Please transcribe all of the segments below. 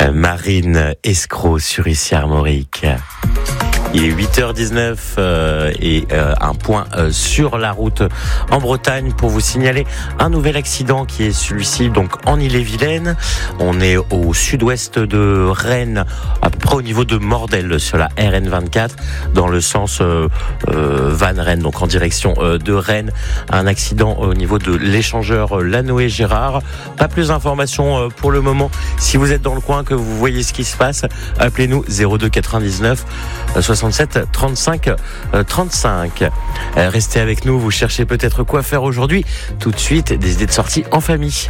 Marine Escroc sur ici Armorique. Il est 8h19 et un point sur la route en Bretagne pour vous signaler un nouvel accident qui est celui-ci donc en Ille-et-Vilaine. On est au sud-ouest de Rennes, à peu près au niveau de Mordel sur la RN24 dans le sens Vannes-Rennes, donc en direction de Rennes. Un accident au niveau de l'échangeur Lanoé-Gérard. Pas plus d'informations pour le moment. Si vous êtes dans le coin, que vous voyez ce qui se passe, appelez-nous 02 99 67 35 35. Restez avec nous, vous cherchez peut-être quoi faire aujourd'hui. Tout de suite, des idées de sortie en famille.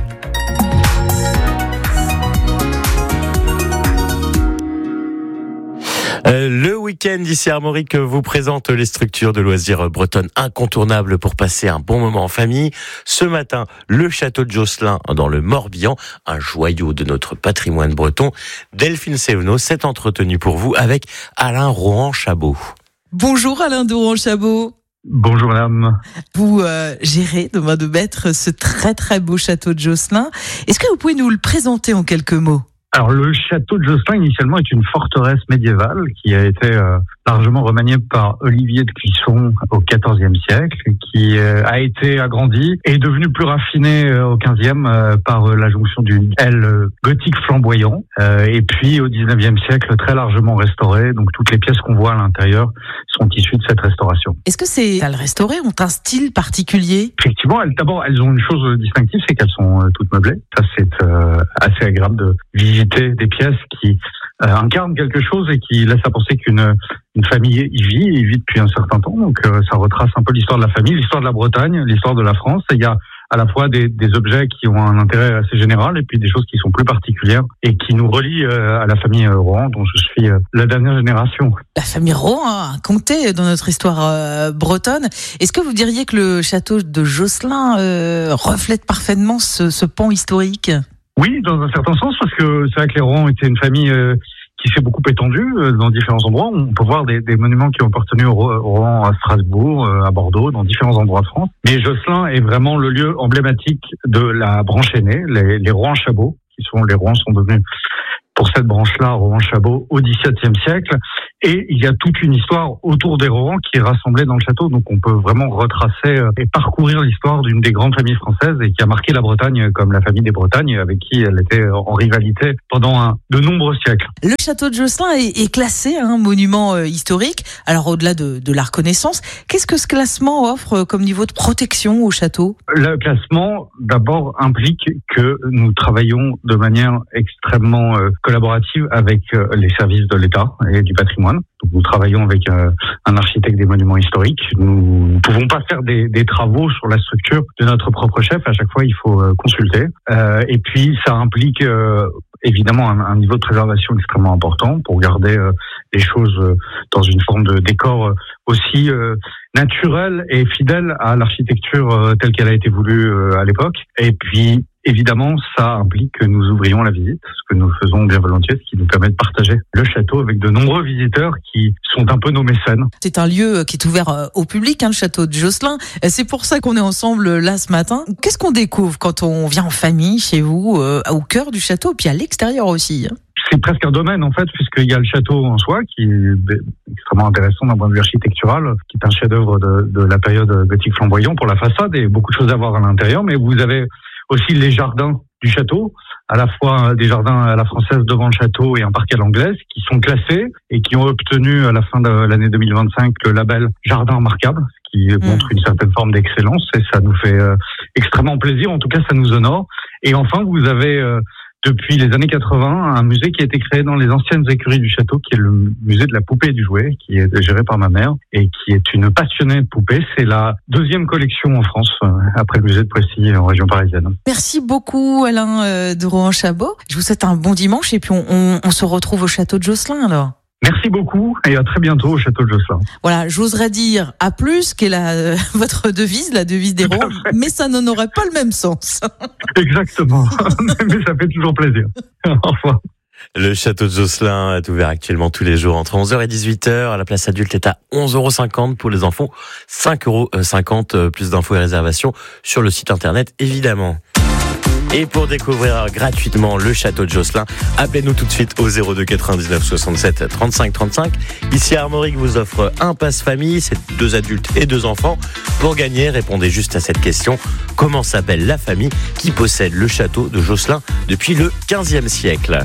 Le week-end ici Armorique vous présente les structures de loisirs bretonnes incontournables pour passer un bon moment en famille. Ce matin, le château de Josselin dans le Morbihan, un joyau de notre patrimoine breton. Delphine Sévenot s'est entretenue pour vous avec Alain Rohan-Chabot. Bonjour Alain de Rohan-Chabot. Bonjour madame. Vous gérez de main de maître ce très très beau château de Josselin. Est-ce que vous pouvez nous le présenter en quelques mots ? Alors le château de Josselin initialement est une forteresse médiévale qui a été largement remaniée par Olivier de Clisson au XIVe siècle, qui a été agrandie et est devenue plus raffinée au XVe par la jonction d'une aile gothique flamboyant, et puis au XIXe siècle très largement restaurée. Donc toutes les pièces qu'on voit à l'intérieur sont issues de cette restauration. Est-ce que ces salles restaurées ont un style particulier ? Effectivement, elles ont une chose distinctive, c'est qu'elles sont toutes meublées. Ça c'est assez agréable de visiter des pièces qui incarnent quelque chose et qui laissent à penser qu'une famille y vit depuis un certain temps. Donc ça retrace un peu l'histoire de la famille, l'histoire de la Bretagne, l'histoire de la France. Et il y a à la fois des objets qui ont un intérêt assez général et puis des choses qui sont plus particulières et qui nous relient à la famille Rohan, dont je suis la dernière génération. La famille Rohan a compté dans notre histoire bretonne. Est-ce que vous diriez que le château de Josselin reflète parfaitement ce pan historique ? Oui, dans un certain sens, parce que c'est vrai que les Rohan étaient une famille qui s'est beaucoup étendue dans différents endroits. On peut voir des monuments qui ont appartenu aux Rohan à Strasbourg, à Bordeaux, dans différents endroits de France. Mais Josselin est vraiment le lieu emblématique de la branche aînée, les Rohan-Chabot, les Rohan sont devenus pour cette branche-là, Rohan-Chabot, au XVIIe siècle. Et il y a toute une histoire autour des Rohan qui est rassemblée dans le château. Donc on peut vraiment retracer et parcourir l'histoire d'une des grandes familles françaises et qui a marqué la Bretagne comme la famille des Bretagnes, avec qui elle était en rivalité pendant de nombreux siècles. Le château de Josselin est classé monument historique. Alors au-delà de la reconnaissance, qu'est-ce que ce classement offre comme niveau de protection au château ? Le classement, d'abord, implique que nous travaillons de manière extrêmement collaborative avec les services de l'État et du patrimoine. Donc, nous travaillons avec un architecte des monuments historiques. Nous ne pouvons pas faire des travaux sur la structure de notre propre chef. À chaque fois, il faut consulter. Et puis, ça implique évidemment un niveau de préservation extrêmement important pour garder les choses dans une forme de décor aussi naturel et fidèle à l'architecture telle qu'elle a été voulue à l'époque. Et puis, évidemment, ça implique que nous ouvrions la visite, ce que nous faisons bien volontiers, ce qui nous permet de partager le château avec de nombreux visiteurs qui sont un peu nos mécènes. C'est un lieu qui est ouvert au public, le château de Josselin. C'est pour ça qu'on est ensemble là ce matin. Qu'est-ce qu'on découvre quand on vient en famille chez vous, au cœur du château, puis à l'extérieur aussi ? C'est presque un domaine en fait, puisqu'il y a le château en soi qui est extrêmement intéressant d'un point de vue architectural, qui est un chef-d'œuvre de la période gothique flamboyant pour la façade et beaucoup de choses à voir à l'intérieur. Mais vous avez aussi les jardins du château, à la fois des jardins à la française devant le château et un parc à l'anglaise, qui sont classés et qui ont obtenu à la fin de l'année 2025 le label Jardin remarquable, ce qui montre une certaine forme d'excellence et ça nous fait extrêmement plaisir, en tout cas ça nous honore. Et enfin vous avez depuis les années 80, un musée qui a été créé dans les anciennes écuries du château, qui est le musée de la poupée et du jouet, qui est géré par ma mère et qui est une passionnée de poupées. C'est la deuxième collection en France, après le musée de Précy en région parisienne. Merci beaucoup Alain de Rohan-Chabot. Je vous souhaite un bon dimanche et puis on se retrouve au château de Josselin alors. Merci beaucoup et à très bientôt au château de Josselin. Voilà, j'oserais dire à plus, qui est votre devise, la devise des Rohan, mais ça n'en aurait pas le même sens. Exactement, mais ça fait toujours plaisir. Au revoir. Le château de Josselin est ouvert actuellement tous les jours entre 11h et 18h. La place adulte est à 11,50 € pour les enfants, 5,50 €. Plus d'infos et réservations sur le site internet évidemment. Et pour découvrir gratuitement le château de Josselin, appelez-nous tout de suite au 02 99 67 35 35. Ici Armorique vous offre un passe famille, c'est 2 adultes et 2 enfants. Pour gagner, répondez juste à cette question. Comment s'appelle la famille qui possède le château de Josselin depuis le 15e siècle?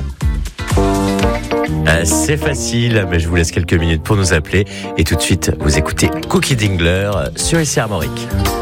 C'est facile, mais je vous laisse quelques minutes pour nous appeler. Et tout de suite, vous écoutez Cookie Dingler sur ici Armorique.